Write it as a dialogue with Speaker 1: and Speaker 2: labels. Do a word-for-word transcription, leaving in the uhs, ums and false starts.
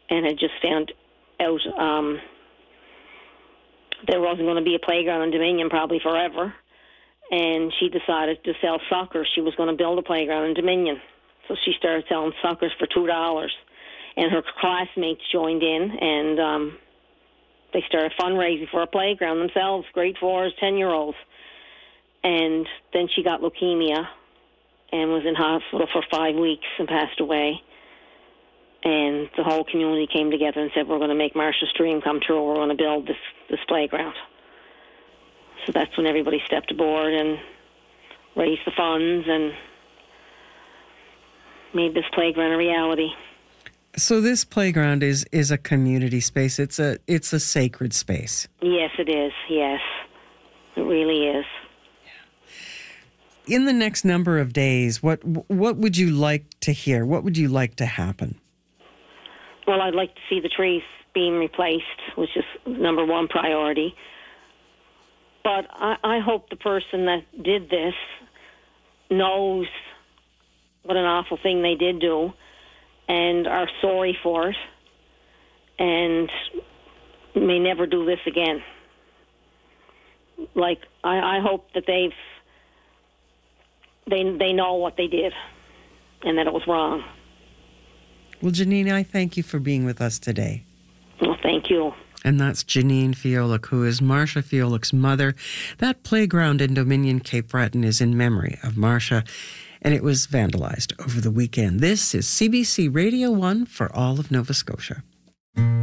Speaker 1: and had just found out um, there wasn't going to be a playground in Dominion probably forever. And she decided to sell suckers. She was going to build a playground in Dominion. So she started selling suckers for two dollars. And her classmates joined in, and um, they started fundraising for a playground themselves, grade fours, ten-year-olds. And then she got leukemia and was in hospital for five weeks and passed away. And the whole community came together and said, we're going to make Marsha's dream come true. We're going to build this, this playground. So that's when everybody stepped aboard and raised the funds and made this playground a reality.
Speaker 2: So this playground is, is a community space. It's a it's a sacred space.
Speaker 1: Yes, it is. Yes, it really is.
Speaker 2: In the next number of days, what what would you like to hear? What would you like to happen?
Speaker 1: Well, I'd like to see the trees being replaced, which is number one priority. But I, I hope the person that did this knows what an awful thing they did do and are sorry for it and may never do this again. Like, I, I hope that they've they they know what they did and that it was wrong.
Speaker 2: Well, Janine, I thank you for being with us today.
Speaker 1: Well, thank you.
Speaker 2: And that's Janine Fiolic, who is Marsha Fiolic's mother. That playground in Dominion, Cape Breton, is in memory of Marsha, and it was vandalized over the weekend. This is C B C Radio one for all of Nova Scotia.